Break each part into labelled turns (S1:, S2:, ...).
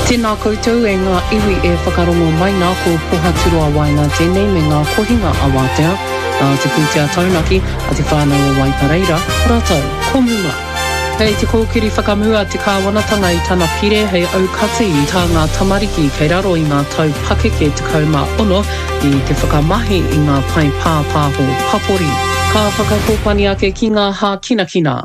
S1: Tēnā koutou e ngā iwi e whakarongo mai ngā ko pohaturua wainga tēnei me ngā kohinga awatea, te pūtea taunaki a te whānau o Waipareira, rātou, ko mua. Hei te kōkiri whakamua te kāwanatanga i tana pire hei aukati i tā ngā tamariki kei raro i ngā tau pakeke te kauma ono i te whakamahi i ngā pai pāpāho papori. Ka whakakōpani ake ki ngā hā kinakina.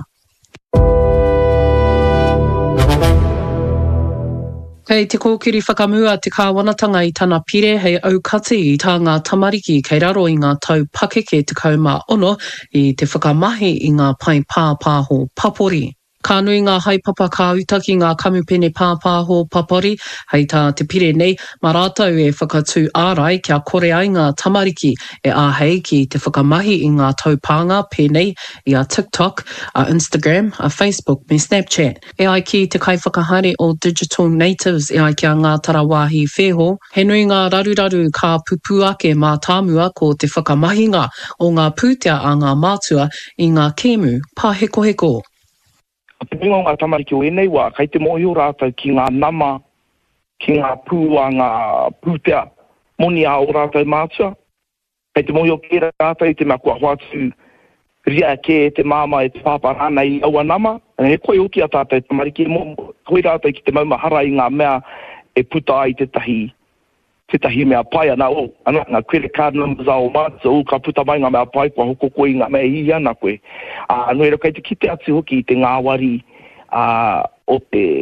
S1: Hei te kōkiri whakamua te kāwanatanga i tana pire hei aukati i tā ngā tamariki kei raro i ngā tau pakeke te kauma ono i te whakamahi i ngā pai pāpāho papori. Ka nui ngā haipapa ka utaki ngā kamupene pāpāho papori, hei tā te pire nei, mā rātou e whakatū ārai kia kore ai ngā tamariki e āhei ki te whakamahi i ngā taupānga pēnei i a TikTok, a Instagram, a Facebook me Snapchat. E ai ki te kaiwhakahare o Digital Natives e ai kia ngā tarawāhi wheho, he nui ngā raruraru ka pupu ake mā tāmua ko te whakamahinga o ngā pūtea a ngā mātua i ngā kēmu pāheko.
S2: Te pingo ngā tamariki o enei wā, kai te mohi o rātou ki ngā nama, ki ngā pūa, ngā pūtea, moni a o rātou mātua. Kai te mohi o kera rātou i te mea kua hoatu ria ke te māma e te pāparana i aua nama. He koe oki a tātou tamariki, hoi rātou ki te maumahara i ngā mea e puta ai te tahi mea pai ana o. Ana ngā credit card numbers a o mātua o ka puta mai ngā mea pai kua hoko koe i ngā mea i ana koe. Nui rau kai te kite atu hoki i te ngāwari o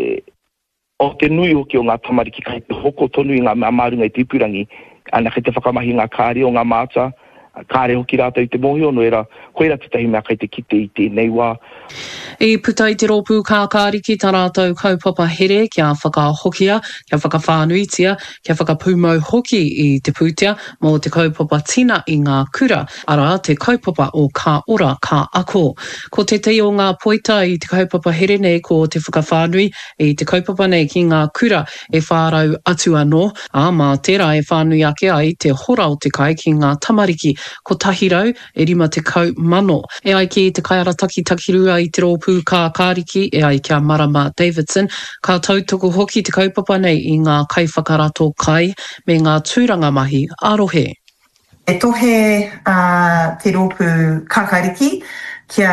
S2: te nui hoki o ngā tamariki kai te hoko tonu i ngā mea marunga i te ipurangi. Ana kai te whakamahi ngā kāre o ngā mātua, kāre hoki rātou i te mohi o noera, koe rā te tahi mea kai te kite i te nei wā.
S1: I puta i te rōpū kākāriki tā rātou kaupapa here kia whakahokia, kia whakawhānuitia, kia whakapūmau hoki i te pūtea mō te kaupapa tina i ngā kura, ara te kaupapa o ka ora ka ako. Ko te te o ngā poita i te kaupapa here nei ko te whakawhānui i te kaupapa nei ki ngā kura e whārau atu anō, mā tērā e whānui ake ai te hora o te kai ki ngā tamariki ko tahirau e 50 mano. E ai ki te kaiarataki takirua i te rōpū kākāriki e ai kia Marama Davidson, ka tautoko hoki te kaupapa nei i ngā kaiwhakarato kai me ngā tūranga mahi arohe.
S3: E tohe te rōpū kākāriki kia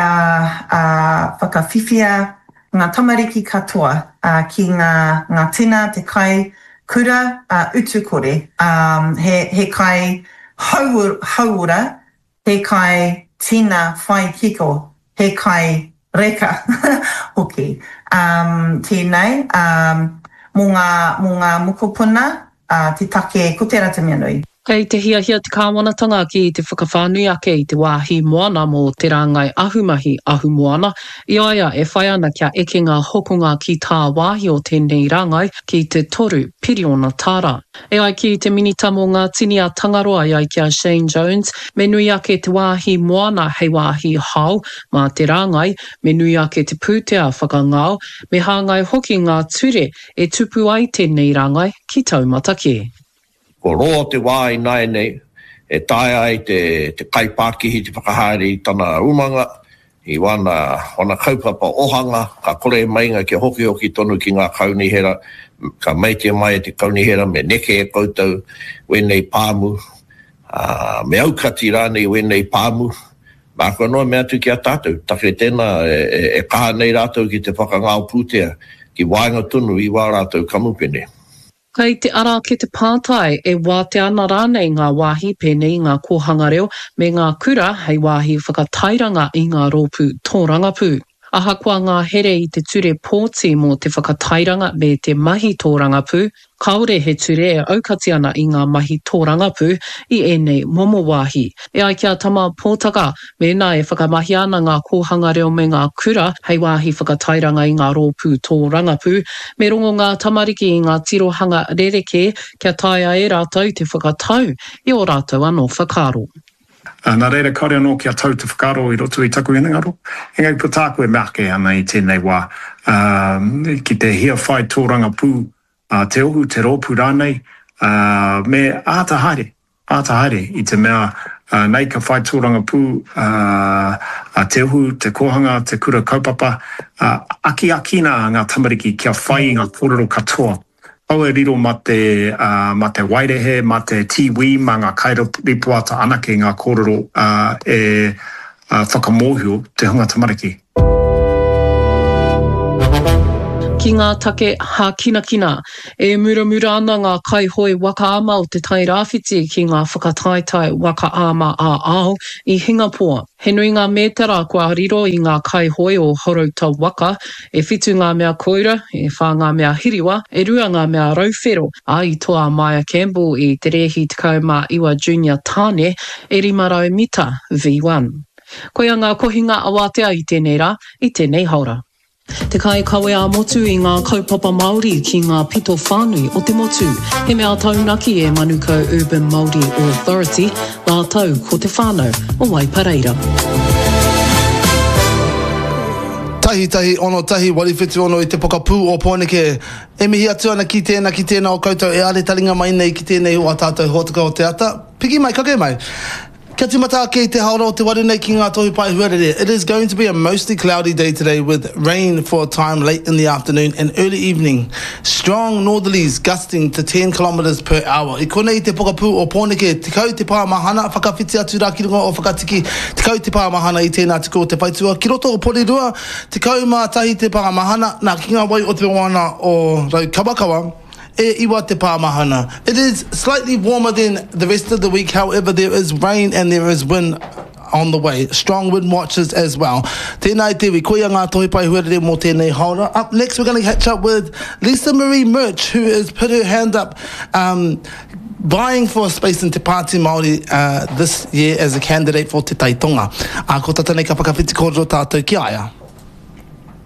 S3: whakawhiwhia ngā tamariki katoa ki ngā tina te kai kura utu kore. He kai hauora, he kai tina whai kiko, he kai reka hoki. Tēnei, mō ngā mukopuna, te take ko te rata mea nui.
S1: Kei te hiahia te kāwanatanga ki te whakawhānui ake i te wāhi moana mō te rāngai ahumahi ahu moana. I aia e whai ana kia eke ngā hokonga ki tā wāhi o tēnei rāngai ki te toru piriona tāra. E ai ki te minita mō ngā tini a Tangaroa i ai kia Shane Jones, me nui ake te wāhi moana hei wāhi hau mā te rāngai, me nui ake te pūtea whakangao, me hāngai hoki ngā ture e tupu ai tēnei rāngai ki taumataki.
S4: Ko roa te wā i nai nei, e tae ai te kaipākihi te whakahare i tana umanga, i wana kaupapa ohanga, ka kore mainga ki hoki tonu ki ngā kaunihera, ka meitia mai te kaunihera, me neke e koutou, wenei pāmu, me aukati rānei wenei pāmu, mā kua noa mea tu ki a tātou, take tēnā e kaha nei rātou ki te whakangao pūtea, ki wāinga tunu i wā rātou kamupene.
S1: Kei te ara ke te pātai e wāte ana rānei ngā wāhi pēnei ngā kōhanga reo me ngā kura hei wāhi whakatairanga i ngā rōpū tōrangapū. Ahakoa ngā here i te ture pōti mō te whakatairanga me te mahi tōrangapū, kaore he ture e aukati ana i ngā mahi tōrangapū i enei momo wāhi. E ai kia tama pōtaka, mēnā e whakamahi ana ngā kōhanga reo me ngā kura hei wāhi whakatairanga i ngā rōpū tōrangapū, me rongo ngā tamariki i ngā tirohanga rereke kia taia e rātou te whakatau i o rātou anō whakaro.
S5: Nā reira kaore anō kia tau te whakaro i roto i taku inangaro. Engai putaku e make ana i tēnei wā. Ki te hia whai tōranga pū, te ohu, te rōpū rānei, me ātahare i te mea nei ka whai tōranga pū, te ohu, te kohanga, te kura kaupapa, aki ngā tamariki kia whai ngā kōrero katoa. au e riro ma te wairehe, ma te tiwi, ma ngā kairipua ana ki ngā kōrero whakamohio te hunga tamariki.
S1: Ki ngā take hākina, e muramura ana ngā kaihoi waka ama o te tai rāwhiti ki ngā whakataitai waka ama a ao I Hingapore. He nui ngā mētara kua riro I ngā kaihoi o Horouta waka, e whitu ngā mea koira, e whā ngā mea hiriwa, e rua ngā mea rauwhero, a I toa Maya Campbell I te rehi tekau mā iwa junior tāne, e 500 mita V1. Koia ngā kohinga awatea I tēnei rā, I tēnei haura. Te kai kawe a motu I ngā kaupapa Māori ki ngā pito whānui o te motu. He mea taunaki e Manukau Urban Māori Authority, nā tau ko te whānau o Waipareira.
S6: Tahi ono tahi wariwhitu ono I te pokapū o Pōneke. E mihi atu ana ki tēnā o koutou e ale taringa mai nei ki tēnei o a tātou hōtaka o te ata. Piki mai, kake mai. Kia tīmata kei te haora o te waru nei ki ngā tohu pai huarere. It is going to be a mostly cloudy day today with rain for a time late in the afternoon and early evening. Strong northerlies gusting to 10 kilometers per hour. I konei te pokapū o Pōneke, tikau te pāmahana, whakawhiti atu rā ki runga o whakatiki, tikau te pāmahana I tēnā tuku o te whaitua. Ki roto o Porirua, tikau mā tahi te pāmahana, nā ki ngā wai o te wana o Raukawakawa. Iwa te pāmahana. It is slightly warmer than the rest of the week, however there is rain and there is wind on the way. Strong wind watches as well. Tēnā te wi, koia ngā tohi pai huarere mō tēnei haora. Up next we're going to catch up with Lisa Marie Murch, who has put her hand up vying for a space in Te Pāti Māori this year as a candidate for Te Taitonga. Ko tātanei ka whakawhiti kōrero tātou ki aia.